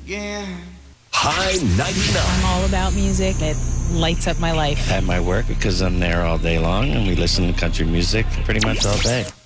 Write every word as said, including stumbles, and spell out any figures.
again. High ninety-nine. I'm all about music. It lights up my life. At my work, because I'm there all day long and we listen to country music pretty much all day.